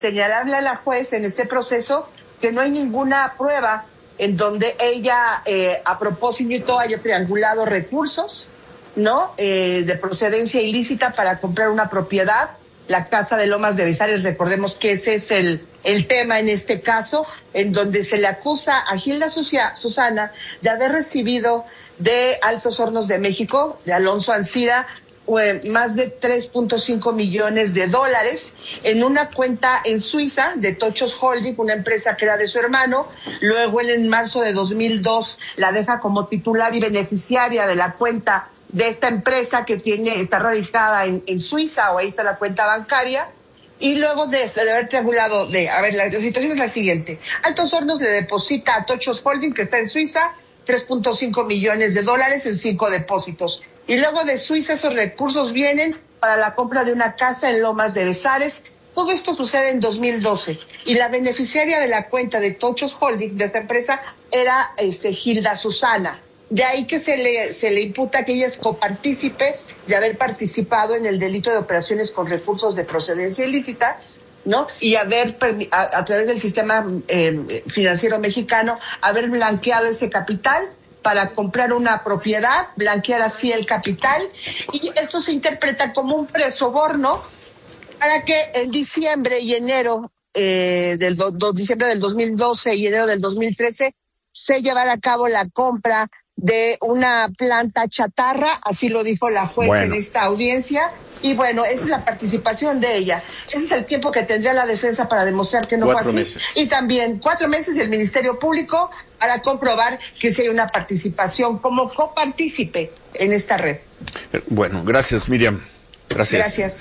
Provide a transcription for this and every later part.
señalarle a la juez en este proceso que no hay ninguna prueba en donde ella a propósito haya triangulado recursos, ¿no? De procedencia ilícita para comprar una propiedad, la casa de Lomas de Besares. Recordemos que ese es el tema en este caso, en donde se le acusa a Gilda Susana de haber recibido de Altos Hornos de México, de Alonso Ancira, más de 3.5 millones de dólares en una cuenta en Suiza de Tochos Holding, una empresa que era de su hermano. Luego él en marzo de 2002 la deja como titular y beneficiaria de la cuenta de esta empresa que está radicada en Suiza, o ahí está la cuenta bancaria. Y luego de haber triangulado, la situación es la siguiente: Altos Hornos le deposita a Tochos Holding, que está en Suiza, 3.5 millones de dólares en 5 depósitos. Y luego de Suiza esos recursos vienen para la compra de una casa en Lomas de Besares. Todo esto sucede en 2012. Y la beneficiaria de la cuenta de Tochos Holding, de esta empresa, era Gilda Susana. De ahí que se le imputa que ella es copartícipe de haber participado en el delito de operaciones con recursos de procedencia ilícita, ¿no? Y haber, a través del sistema financiero mexicano, haber blanqueado ese capital para comprar una propiedad, blanquear así el capital, y esto se interpreta como un presoborno para que en diciembre y enero diciembre del 2012 y enero del 2013 se llevara a cabo la compra de una planta chatarra, así lo dijo la juez en esta audiencia. Y bueno, esa es la participación de ella. Ese es el tiempo que tendría la defensa para demostrar que no fue así. 4 meses. Y también 4 meses el Ministerio Público para comprobar que sí hay una participación como copartícipe en esta red. Bueno, gracias, Miriam. Gracias.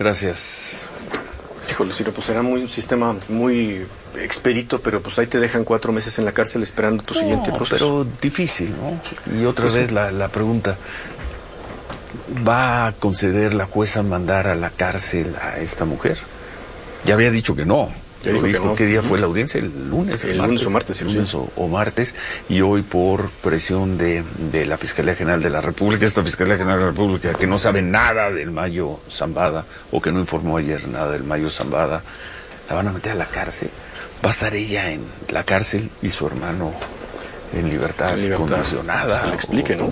Híjole, Ciro, pues será un sistema muy expedito, pero pues ahí te dejan 4 meses en la cárcel esperando tu siguiente proceso. Pero difícil, ¿no? Y otra vez la pregunta: ¿va a conceder la jueza mandar a la cárcel a esta mujer? Ya había dicho que no. Ya dijo, ¿qué día fue la audiencia? ¿El lunes? El lunes o martes. Lunes o martes. Y hoy, por presión de la Fiscalía General de la República, esta Fiscalía General de la República, que no sabe nada del Mayo Zambada, o que no informó ayer nada del Mayo Zambada, la van a meter a la cárcel. Va a estar ella en la cárcel y su hermano en libertad condicionada. Se le explique, ¿no?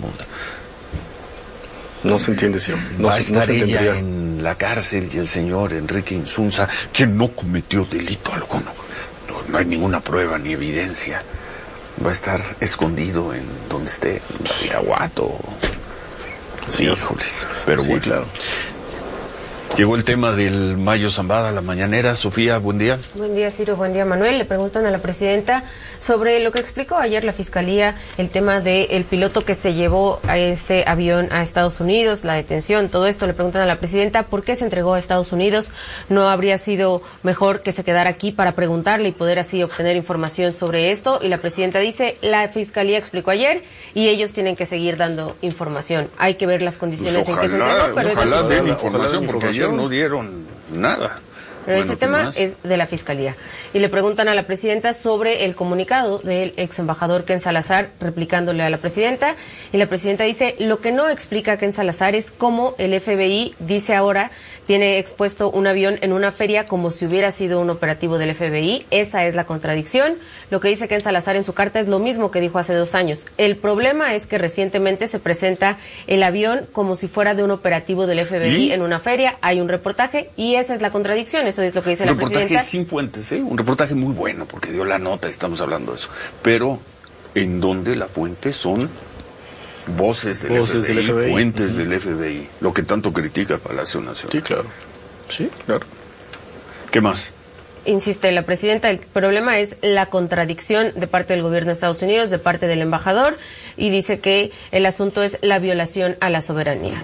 No se entiende, sí. Va a estar ella en la cárcel y el señor Enrique Insunza, quien no cometió delito alguno. No hay ninguna prueba ni evidencia. Va a estar escondido en donde esté, en Iraguato. Sí, híjoles. Pero sí, bueno, claro. Llegó el tema del Mayo Zambada, la mañanera. Sofía, buen día. Buen día, Ciro, buen día, Manuel. Le preguntan a la presidenta sobre lo que explicó ayer la Fiscalía, el tema del piloto que se llevó a este avión a Estados Unidos, la detención, todo esto. Le preguntan a la presidenta por qué se entregó a Estados Unidos. ¿No habría sido mejor que se quedara aquí para preguntarle y poder así obtener información sobre esto? Y la presidenta dice, la Fiscalía explicó ayer y ellos tienen que seguir dando información. Hay que ver las condiciones pues en que se entregó. Pero ojalá den información, porque ayer no dieron nada. Pero ese tema es de la Fiscalía. Y le preguntan a la presidenta sobre el comunicado del ex embajador Ken Salazar, replicándole a la presidenta. Y la presidenta dice, lo que no explica Ken Salazar es cómo el FBI dice ahora tiene expuesto un avión en una feria como si hubiera sido un operativo del FBI. Esa es la contradicción. Lo que dice Ken Salazar en su carta es lo mismo que dijo hace 2 años. El problema es que recientemente se presenta el avión como si fuera de un operativo del FBI en una feria. Hay un reportaje y esa es la contradicción. Eso es lo que dice la presidenta. Un reportaje sin fuentes, un reportaje muy bueno porque dio la nota, estamos hablando de eso. Pero en donde la fuente son voces del FBI, fuentes del FBI, lo que tanto critica Palacio Nacional. Sí, claro. ¿Qué más? Insiste la presidenta, el problema es la contradicción de parte del gobierno de Estados Unidos, de parte del embajador, y dice que el asunto es la violación a la soberanía.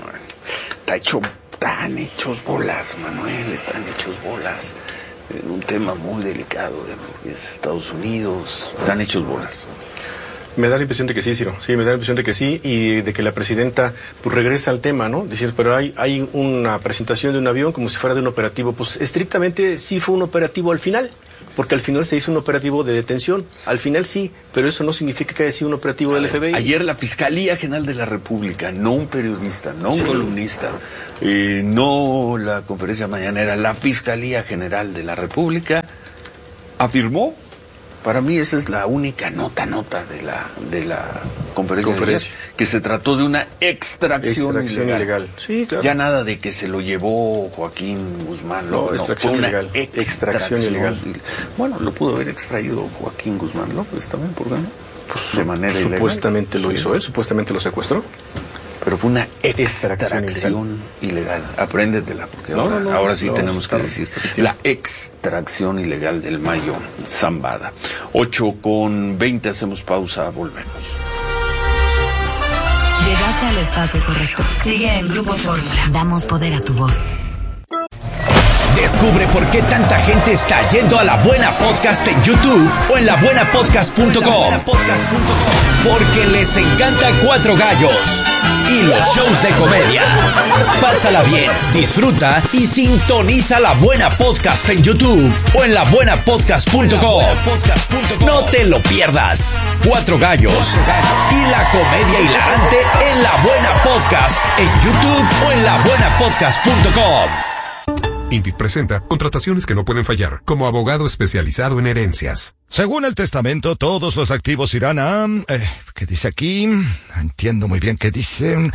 Están hechos bolas, Manuel, están hechos bolas. En un tema muy delicado de lo que es Estados Unidos, están hechos bolas. Me da la impresión de que sí, Ciro. Sí, me da la impresión de que sí, y de que la presidenta pues regresa al tema, ¿no? Decir, pero hay una presentación de un avión como si fuera de un operativo. Pues estrictamente sí fue un operativo al final. porque al final se hizo un operativo de detención. Al final sí, pero eso no significa que haya sido un operativo del FBI. Ayer la Fiscalía General de la República, no un periodista, no un columnista, no la conferencia mañanera, la Fiscalía General de la República afirmó, para mí esa es la única nota de la conferencia. De ayer, que se trató de una extracción ilegal. Sí, claro. Ya nada de que se lo llevó Joaquín Guzmán. No, extracción ilegal. Extracción ilegal. Bueno, lo pudo haber extraído Joaquín Guzmán López también, ¿por qué no? Pues, de manera ilegal. Supuestamente lo hizo él, supuestamente lo secuestró. Pero fue una extracción ilegal. Apréndetela, porque ahora sí tenemos que decir. La extracción ilegal del Mayo Zambada. 8:20, hacemos pausa, volvemos. Llegaste al espacio correcto. Sigue en Grupo Fórmula. Damos poder a tu voz. Descubre por qué tanta gente está yendo a La Buena Podcast en YouTube o en labuenapodcast.com. Porque les encanta Cuatro Gallos y los shows de comedia. Pásala bien, disfruta y sintoniza La Buena Podcast en YouTube o en labuenapodcast.com. No te lo pierdas. Cuatro Gallos y la comedia hilarante en La Buena Podcast en YouTube o en labuenapodcast.com. INDIT presenta contrataciones que no pueden fallar, como abogado especializado en herencias. Según el testamento, todos los activos irán a... ¿qué dice aquí? Entiendo muy bien qué dice...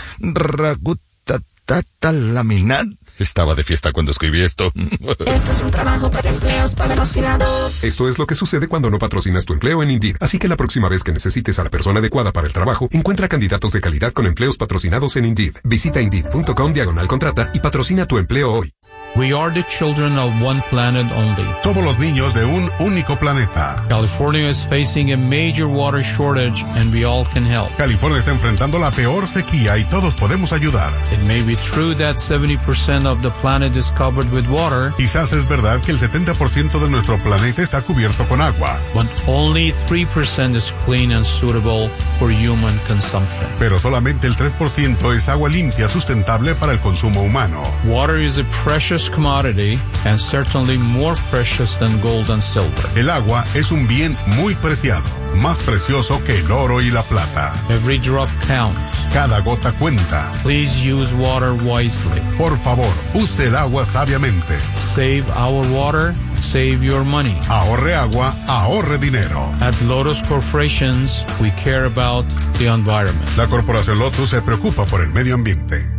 Ragutatalaminat. Estaba de fiesta cuando escribí esto. Esto es un trabajo para empleos patrocinados. Esto es lo que sucede cuando no patrocinas tu empleo en Indeed. Así que la próxima vez que necesites a la persona adecuada para el trabajo, encuentra candidatos de calidad con empleos patrocinados en Indeed. Visita Indeed.com/contrata y patrocina tu empleo hoy. We are the children of one planet only. Somos los niños de un único planeta. California is facing a major water shortage and we all can help. California está enfrentando la peor sequía y todos podemos ayudar. It may be true that 70% of the planet is covered with water. Quizás es verdad que el 70% de nuestro planeta está cubierto con agua. But only 3% is clean and suitable for human consumption. Pero solamente el 3% es agua limpia sustentable para el consumo humano. Water is a precious commodity and certainly more precious than gold and silver. El agua es un bien muy preciado, más precioso que el oro y la plata. Every drop counts. Cada gota cuenta. Please use water wisely. Por favor, use el agua sabiamente. Save our water, save your money. Ahorre agua, ahorre dinero. At Lotus Corporations, we care about the environment. La Corporación Lotus se preocupa por el medio ambiente.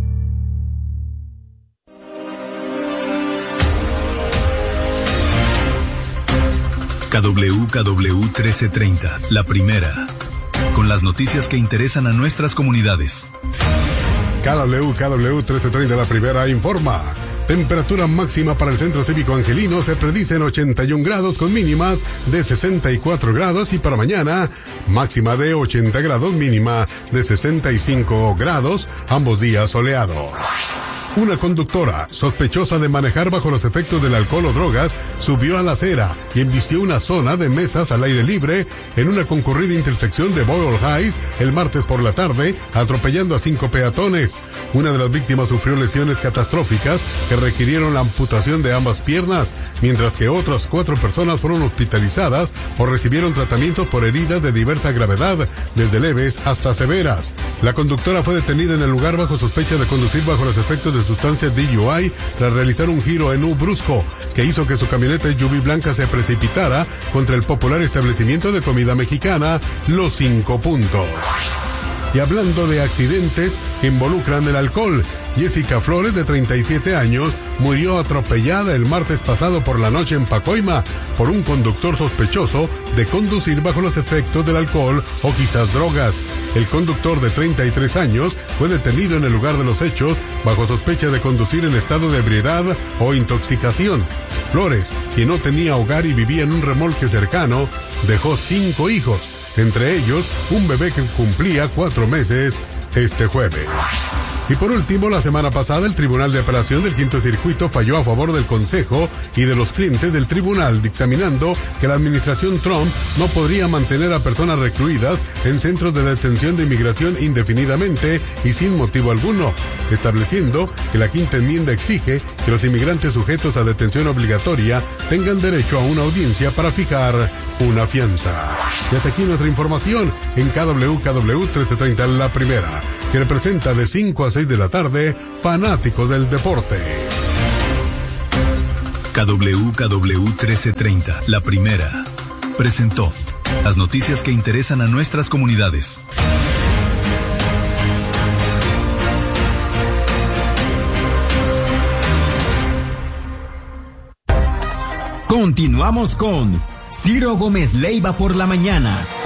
KWKW 1330, la primera, con las noticias que interesan a nuestras comunidades. KWKW 1330, la primera, informa. Temperatura máxima para el Centro Cívico Angelino se predice en 81 grados con mínimas de 64 grados y para mañana máxima de 80 grados, mínima de 65 grados, ambos días soleado. Una conductora, sospechosa de manejar bajo los efectos del alcohol o drogas, subió a la acera y embistió una zona de mesas al aire libre en una concurrida intersección de Boyle Heights el martes por la tarde, atropellando a 5 peatones. Una de las víctimas sufrió lesiones catastróficas que requirieron la amputación de ambas piernas, mientras que otras 4 personas fueron hospitalizadas o recibieron tratamientos por heridas de diversa gravedad, desde leves hasta severas. La conductora fue detenida en el lugar bajo sospecha de conducir bajo los efectos de sustancias DUI tras realizar un giro en U brusco que hizo que su camioneta SUV blanca se precipitara contra el popular establecimiento de comida mexicana Los 5 Puntos. Y hablando de accidentes que involucran el alcohol, Jessica Flores, de 37 años, murió atropellada el martes pasado por la noche en Pacoima por un conductor sospechoso de conducir bajo los efectos del alcohol o quizás drogas. El conductor de 33 años fue detenido en el lugar de los hechos bajo sospecha de conducir en estado de ebriedad o intoxicación. Flores, quien no tenía hogar y vivía en un remolque cercano, dejó 5 hijos, entre ellos un bebé que cumplía 4 meses este jueves. Y por último, la semana pasada el Tribunal de Apelación del Quinto Circuito falló a favor del Consejo y de los clientes del tribunal, dictaminando que la administración Trump no podría mantener a personas recluidas en centros de detención de inmigración indefinidamente y sin motivo alguno, estableciendo que la quinta enmienda exige que los inmigrantes sujetos a detención obligatoria tengan derecho a una audiencia para fijar una fianza. Y hasta aquí nuestra información en KW 1330 La Primera, que representa de 5 a 6 de la tarde, fanáticos del deporte. KW 1330 La Primera presentó las noticias que interesan a nuestras comunidades. Continuamos con Ciro Gómez Leiva por la mañana.